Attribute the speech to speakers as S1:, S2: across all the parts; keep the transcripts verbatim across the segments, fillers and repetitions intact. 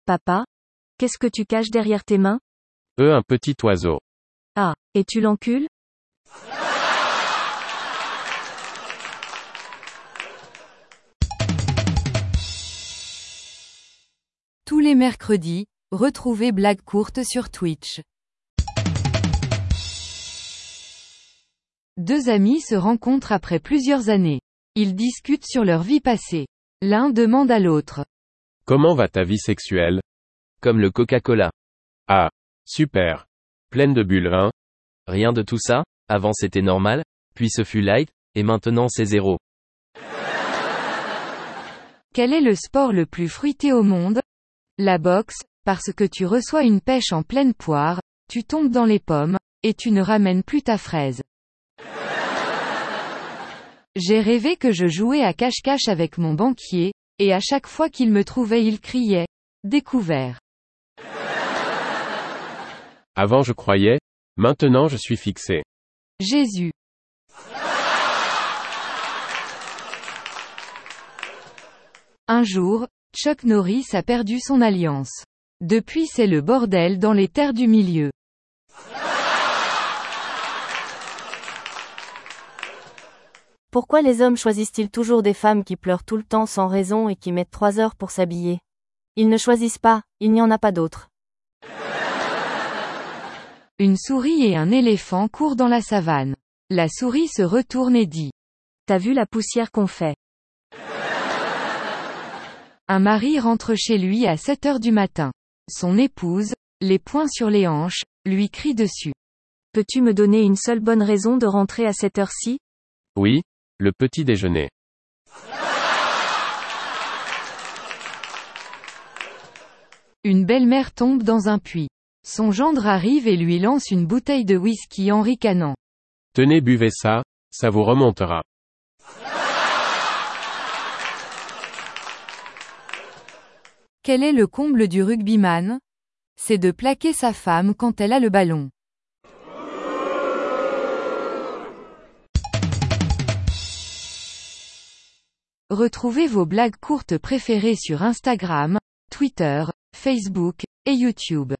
S1: Papa? Qu'est-ce que tu caches derrière tes mains?
S2: Euh, un petit oiseau.
S1: Ah, et tu l'encules?
S3: Tous les mercredis, retrouvez Blague courte sur Twitch. Deux amis se rencontrent après plusieurs années. Ils discutent sur leur vie passée. L'un demande à l'autre.
S2: Comment va ta vie sexuelle?
S4: Comme le Coca-Cola.
S2: Ah, super. Pleine de bulles, hein?
S4: Rien de tout ça, avant c'était normal, puis ce fut light, et maintenant c'est zéro.
S3: Quel est le sport le plus fruité au monde? La boxe, parce que tu reçois une pêche en pleine poire, tu tombes dans les pommes, et tu ne ramènes plus ta fraise. J'ai rêvé que je jouais à cache-cache avec mon banquier, et à chaque fois qu'il me trouvait il criait « Découvert ».
S2: Avant je croyais, maintenant je suis fixé.
S3: Jésus. Un jour, Chuck Norris a perdu son alliance. Depuis c'est le bordel dans les terres du milieu.
S1: Pourquoi les hommes choisissent-ils toujours des femmes qui pleurent tout le temps sans raison et qui mettent trois heures pour s'habiller? Ils ne choisissent pas, il n'y en a pas d'autres.
S3: Une souris et un éléphant courent dans la savane. La souris se retourne et dit.
S1: T'as vu la poussière qu'on fait?
S3: Un mari rentre chez lui à sept heures du matin. Son épouse, les poings sur les hanches, lui crie dessus.
S1: Peux-tu me donner une seule bonne raison de rentrer à cette heure-ci?
S2: Oui, le petit déjeuner.
S3: Une belle-mère tombe dans un puits. Son gendre arrive et lui lance une bouteille de whisky en ricanant.
S2: Tenez, buvez ça, ça vous remontera.
S3: Quel est le comble du rugbyman? C'est de plaquer sa femme quand elle a le ballon. Retrouvez vos blagues courtes préférées sur Instagram, Twitter, Facebook, et YouTube.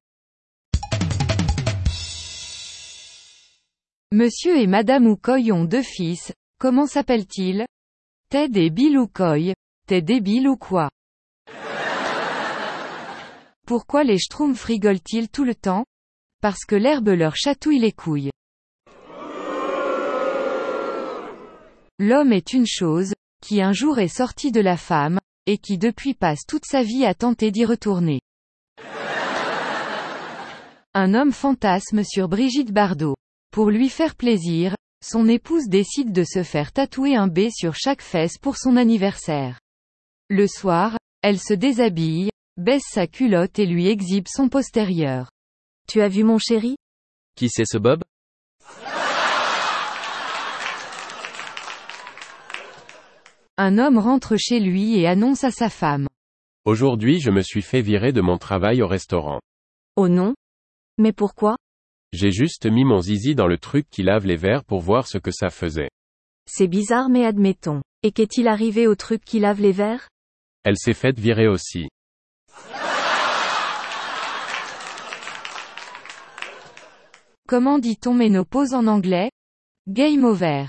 S3: Monsieur et Madame Oukoy ont deux fils, comment s'appellent-ils? Ted et Bill Oukoy. T'es débile ou quoi? Pourquoi les schtroumpfs rigolent-ils tout le temps? Parce que l'herbe leur chatouille les couilles. L'homme est une chose, qui un jour est sorti de la femme, et qui depuis passe toute sa vie à tenter d'y retourner. Un homme fantasme sur Brigitte Bardot. Pour lui faire plaisir, son épouse décide de se faire tatouer un B sur chaque fesse pour son anniversaire. Le soir, elle se déshabille, baisse sa culotte et lui exhibe son postérieur.
S1: Tu as vu mon chéri?
S4: Qui c'est ce Bob?
S3: Un homme rentre chez lui et annonce à sa femme.
S2: Aujourd'hui je me suis fait virer de mon travail au restaurant.
S1: Oh non? Mais pourquoi?
S2: J'ai juste mis mon zizi dans le truc qui lave les verres pour voir ce que ça faisait.
S1: C'est bizarre mais admettons. Et qu'est-il arrivé au truc qui lave les verres?
S2: Elle s'est faite virer aussi.
S3: Comment dit-on ménopause en anglais? Game over.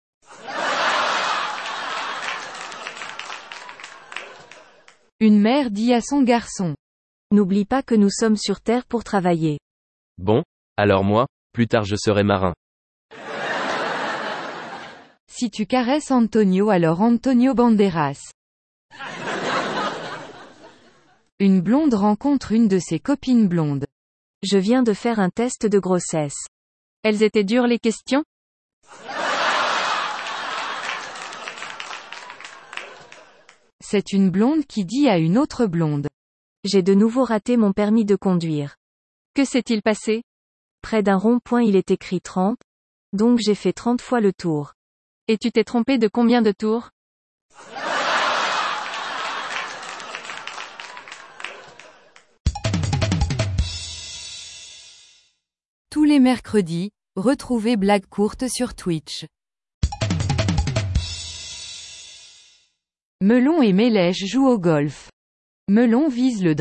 S3: Une mère dit à son garçon.
S1: N'oublie pas que nous sommes sur Terre pour travailler.
S4: Bon, alors moi, plus tard je serai marin.
S3: Si tu caresses Antonio alors Antonio Banderas. Une blonde rencontre une de ses copines blondes.
S1: Je viens de faire un test de grossesse.
S3: Elles étaient dures les questions? C'est une blonde qui dit à une autre blonde.
S1: J'ai de nouveau raté mon permis de conduire.
S3: Que s'est-il passé?
S1: Près d'un rond-point il est écrit trente, donc j'ai fait trente fois le tour.
S3: Et tu t'es trompé de combien de tours? Tous les mercredis, retrouvez Blague courte sur Twitch. Melon et Mélèche jouent au golf. Melon vise le